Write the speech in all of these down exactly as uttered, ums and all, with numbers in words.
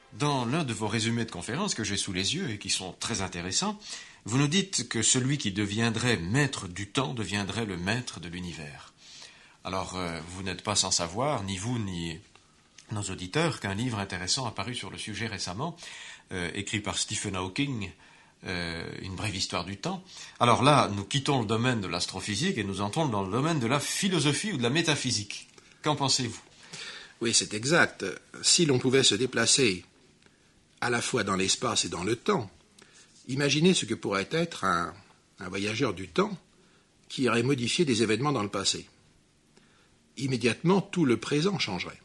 Dans l'un de vos résumés de conférences que j'ai sous les yeux et qui sont très intéressants, vous nous dites que celui qui deviendrait maître du temps deviendrait le maître de l'univers. Alors, euh, vous n'êtes pas sans savoir, ni vous ni nos auditeurs, qu'un livre intéressant a paru sur le sujet récemment, euh, écrit par Stephen Hawking, euh, Une brève histoire du temps. Alors là, nous quittons le domaine de l'astrophysique et nous entrons dans le domaine de la philosophie ou de la métaphysique. Qu'en pensez-vous ? Oui, c'est exact. Si l'on pouvait se déplacer à la fois dans l'espace et dans le temps, imaginez ce que pourrait être un, un voyageur du temps qui irait modifier des événements dans le passé. Immédiatement, tout le présent changerait.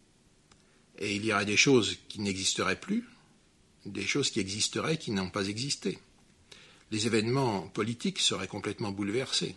Et il y aurait des choses qui n'existeraient plus, des choses qui existeraient qui n'ont pas existé. Les événements politiques seraient complètement bouleversés.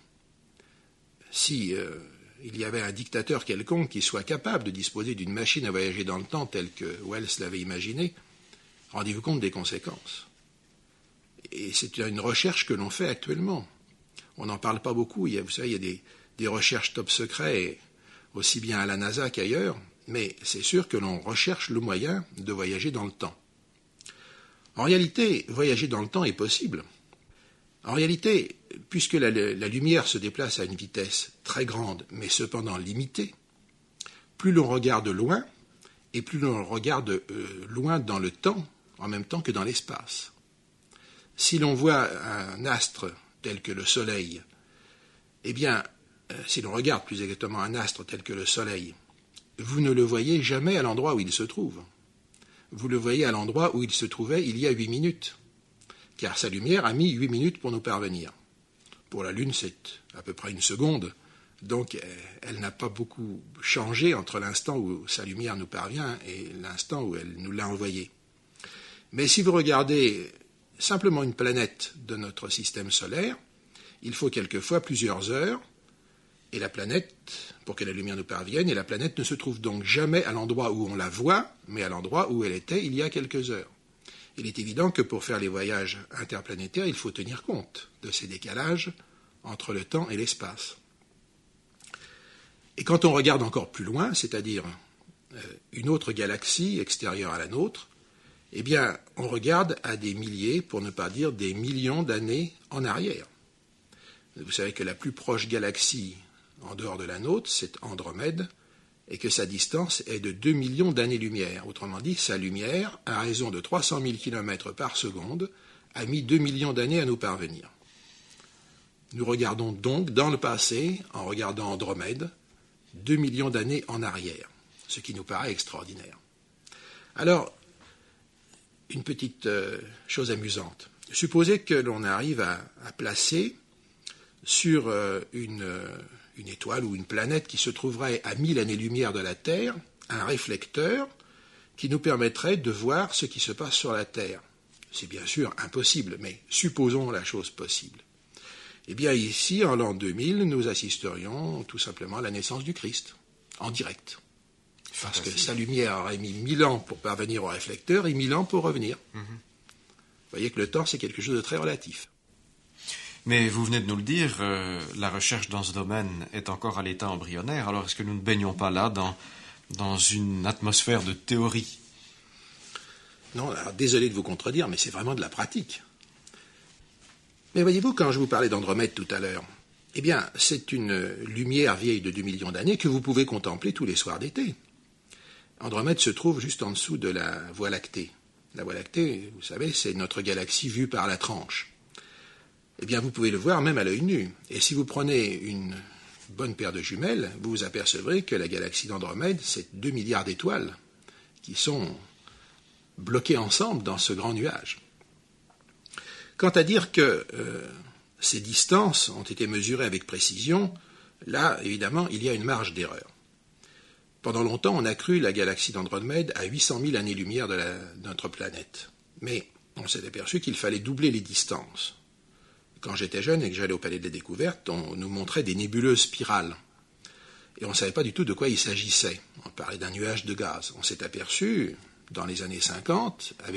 Si euh, il y avait un dictateur quelconque qui soit capable de disposer d'une machine à voyager dans le temps telle que Wells l'avait imaginée, rendez-vous compte des conséquences. Et c'est une recherche que l'on fait actuellement. On n'en parle pas beaucoup. Il y a, vous savez, il y a des, des recherches top secrets, aussi bien à la NASA qu'ailleurs, mais c'est sûr que l'on recherche le moyen de voyager dans le temps. En réalité, voyager dans le temps est possible. En réalité, puisque la, la lumière se déplace à une vitesse très grande, mais cependant limitée, plus l'on regarde loin, et plus l'on regarde euh, loin dans le temps, en même temps que dans l'espace. Si l'on voit un astre tel que le Soleil, eh bien, euh, si l'on regarde plus exactement un astre tel que le Soleil, vous ne le voyez jamais à l'endroit où il se trouve. Vous le voyez à l'endroit où il se trouvait il y a huit minutes, car sa lumière a mis huit minutes pour nous parvenir. Pour la Lune, c'est à peu près une seconde, donc elle n'a pas beaucoup changé entre l'instant où sa lumière nous parvient et l'instant où elle nous l'a envoyée. Mais si vous regardez simplement une planète de notre système solaire, il faut quelquefois plusieurs heures, et la planète, pour que la lumière nous parvienne, et la planète ne se trouve donc jamais à l'endroit où on la voit, mais à l'endroit où elle était il y a quelques heures. Il est évident que pour faire les voyages interplanétaires, il faut tenir compte de ces décalages entre le temps et l'espace. Et quand on regarde encore plus loin, c'est-à-dire une autre galaxie extérieure à la nôtre, eh bien, on regarde à des milliers, pour ne pas dire des millions d'années en arrière. Vous savez que la plus proche galaxie en dehors de la nôtre, c'est Andromède, et que sa distance est de deux millions d'années-lumière. Autrement dit, sa lumière, à raison de trois cent mille kilomètres par seconde, a mis deux millions d'années à nous parvenir. Nous regardons donc dans le passé, en regardant Andromède, deux millions d'années en arrière, ce qui nous paraît extraordinaire. Alors, une petite euh, chose amusante. Supposez que l'on arrive à, à placer sur euh, une... Euh, une étoile ou une planète qui se trouverait à mille années-lumière de la Terre, un réflecteur qui nous permettrait de voir ce qui se passe sur la Terre. C'est bien sûr impossible, mais supposons la chose possible. Eh bien ici, en l'an deux mille, nous assisterions tout simplement à la naissance du Christ, en direct. Parce que sa lumière aurait mis mille ans pour parvenir au réflecteur et mille ans pour revenir. Mm-hmm. Vous voyez que le temps, c'est quelque chose de très relatif. Mais vous venez de nous le dire, euh, la recherche dans ce domaine est encore à l'état embryonnaire. Alors est-ce que nous ne baignons pas là dans, dans une atmosphère de théorie ? Non, alors désolé de vous contredire, mais c'est vraiment de la pratique. Mais voyez-vous, quand je vous parlais d'Andromède tout à l'heure, eh bien, c'est une lumière vieille de deux millions d'années que vous pouvez contempler tous les soirs d'été. Andromède se trouve juste en dessous de la Voie lactée. La Voie lactée, vous savez, c'est notre galaxie vue par la tranche. Eh bien, vous pouvez le voir même à l'œil nu. Et si vous prenez une bonne paire de jumelles, vous vous apercevrez que la galaxie d'Andromède, c'est deux milliards d'étoiles qui sont bloquées ensemble dans ce grand nuage. Quant à dire que euh, ces distances ont été mesurées avec précision, là, évidemment, il y a une marge d'erreur. Pendant longtemps, on a cru la galaxie d'Andromède à huit cent mille années-lumière de, la, de notre planète. Mais on s'est aperçu qu'il fallait doubler les distances. Quand j'étais jeune et que j'allais au Palais des Découvertes, on nous montrait des nébuleuses spirales. Et on ne savait pas du tout de quoi il s'agissait. On parlait d'un nuage de gaz. On s'est aperçu, dans les années cinquante, avec